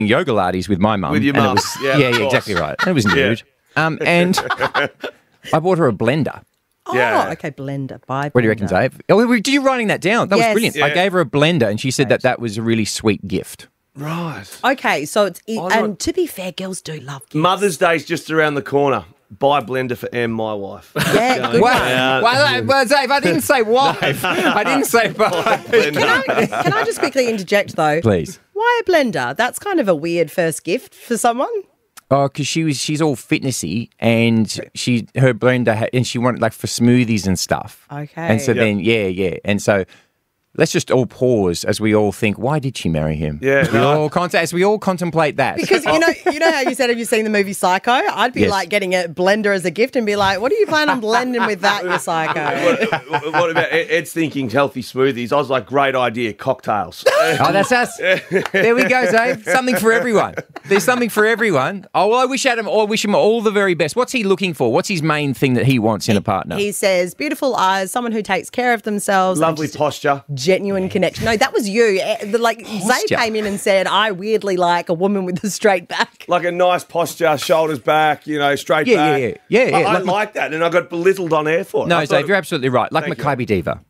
yoga Lattes with my mum. With your and it mum. was- Yeah, yeah, of course. exactly right. And it was nude. And I bought her a blender. Oh, Yeah. okay, blender. Buy blender. What do you reckon, Dave? Oh, were you writing that down? That was Yes. brilliant. I Yeah. gave her a blender and she said that was a really sweet gift. Right. Okay, so it's not- and to be fair, girls do love gifts. Mother's Day's just around the corner. Buy a blender for Em, my wife. Yeah, good Wow. one. Well, Dave, I didn't say wife. I didn't say wife. Can I just quickly interject though? Please. Why a blender? That's kind of a weird first gift for someone. Oh, because she's all fitnessy and her blender and she wanted like for smoothies and stuff. Okay. And so then and so let's just all pause as we all think, why did she marry him? Yeah, As we all contemplate that. Because you know how you said, have you seen the movie Psycho? I'd be Yes. like getting a blender as a gift and be like, what do you plan on blending with that, you psycho? What about Ed's thinking healthy smoothies? I was like, great idea, cocktails. Oh, that's us. There we go, Dave. Something for everyone. There's something for everyone. Oh, well, I wish him all the very best. What's he looking for? What's his main thing that he wants in a partner? He says, beautiful eyes, someone who takes care of themselves. and Lovely just posture. genuine connection. No, that was you. Like Zay Posture. came in and said, I weirdly like a woman with a straight back. Like a nice posture, shoulders back, straight back. Yeah. I Like- like that, and I got belittled on air for it. No, I thought Dave, you're absolutely right. Like Thank you. Maccabi Diva.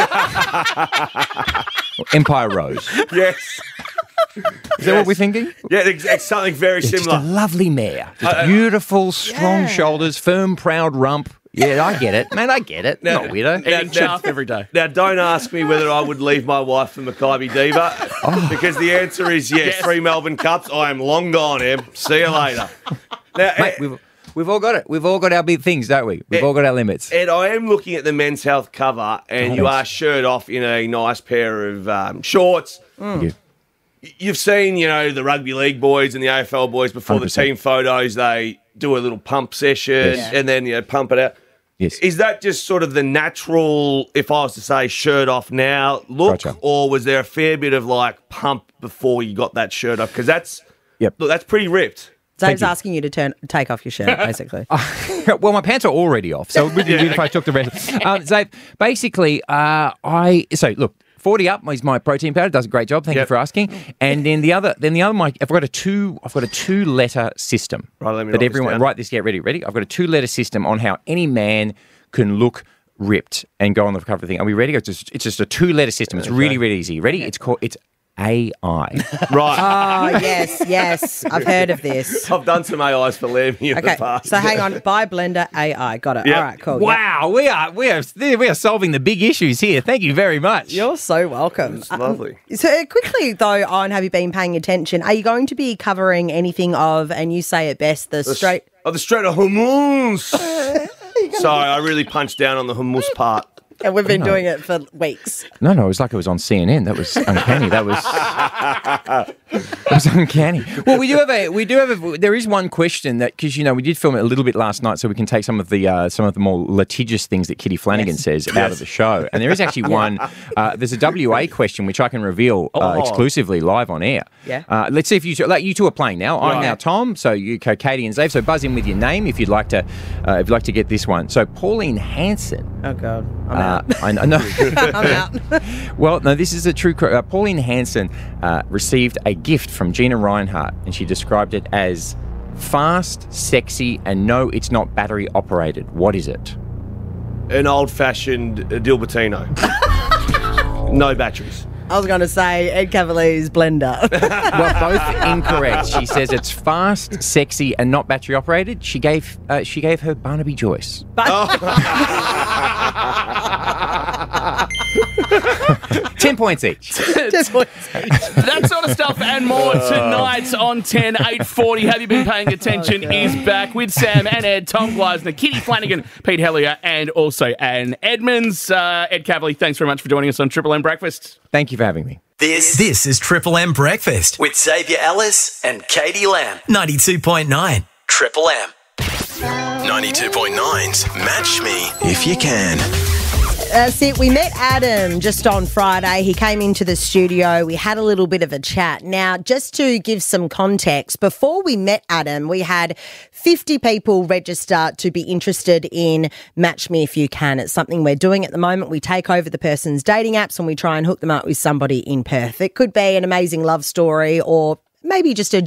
Empire Rose. Yes. Is that what we're thinking? Yeah, it's something very Just a similar. lovely mare. Just beautiful, strong shoulders, firm, proud rump. Yeah, I get it. Man, I get it. Now- Not weirdo. Eating chaff every day. Now, don't ask me whether I would leave my wife for Maccabi Diva, because the answer is yes. 3 Melbourne Cups. I am long gone, Em. See you later. Now, Mate, we've all got it. We've all got our big things, don't we? We've all got our limits. Ed, I am looking at the Men's Health cover, and you are shirt off in a nice pair of shorts. Thank you. You've seen, the rugby league boys and the AFL boys before the 100%. team photos. They do a little pump session Yes. and then pump it out. Yes. Is that just sort of the natural, if I was to say shirt off now look, Gotcha. or was there a fair bit of like pump before you got that shirt off? Because that's pretty ripped. Zave's asking you to take off your shirt, basically. Well, my pants are already off, so it would be weird if I took the rest. Zave, basically, look. 40 Up is my protein powder. Does a great job. Thank you for asking. And then the other, I've got a two-letter system. Right, let me that write this everyone down. write this. Get ready. I've got a two-letter system on how any man can look ripped and go on the cover thing. Are we ready? It's just a two-letter system. It's really, really easy. Ready? It's AI. Right. Oh, yes. I've heard of this. I've done some AIs for Lemmy in Okay, the past. so hang on. Buy blender AI. Got it. Yep. All right, cool. Yep. Wow, we are solving the big issues here. Thank you very much. You're so welcome. It's lovely. So quickly, though, on Have You Been Paying Attention, are you going to be covering anything of, and you say it best, the straight... Oh, the straight of hummus. Sorry, I really punched down on the hummus part. And we've been doing it for weeks. No, it was like it was on CNN. That was uncanny. That was uncanny. Well, there is one question that, because, we did film it a little bit last night, so we can take some of the more litigious things that Kitty Flanagan says out of the show. And there is actually one, there's a WA question, which I can reveal exclusively live on air. Yeah. Let's see if you two are playing now. I'm now Tom, so you go Katie and Zave. So buzz in with your name if you'd like to get this one. So Pauline Hanson. Oh, God. I'm out. I know. I'm out. Well, no, this is a true. Pauline Hanson received a gift from Gina Reinhart, and she described it as fast, sexy, and no, it's not battery operated. What is it? An old-fashioned Dilbertino. No batteries. I was going to say Ed Cavalier's blender. Well, both incorrect. She says it's fast, sexy, and not battery operated. She gave her Barnaby Joyce. 10 points each. That sort of stuff and more tonight on 10, 8:40. Have you been paying attention? Is back with Sam and Ed, Tom Gleisner, Kitty Flanagan, Pete Hellier, and also Anne Edmonds. Ed Cavalier, thanks very much for joining us on Triple M Breakfast. Thank you for having me. This is Triple M Breakfast With Xavier Ellis and Katie Lamb. 92.9. Triple M. 92.9's Match Me If You Can. We met Adam just on Friday. He came into the studio. We had a little bit of a chat. Now, just to give some context, before we met Adam, we had 50 people register to be interested in Match Me If You Can. It's something we're doing at the moment. We take over the person's dating apps and we try and hook them up with somebody in Perth. It could be an amazing love story or maybe just a